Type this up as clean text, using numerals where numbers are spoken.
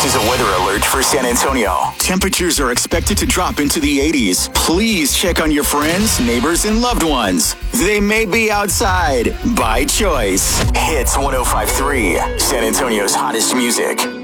This is a weather alert for San Antonio. Temperatures are expected to drop into the 80s. Please check on your friends, neighbors, and loved ones. They may be outside by choice. Hits 105.3, San Antonio's hottest music.